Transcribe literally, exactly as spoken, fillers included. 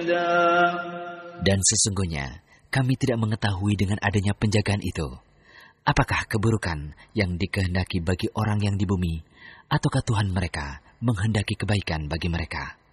رصيدا. Dan sesungguhnya kami tidak mengetahui dengan adanya penjagaan itu, apakah keburukan yang dikehendaki bagi orang yang di bumi, ataukah Tuhan mereka menghendaki kebaikan bagi mereka.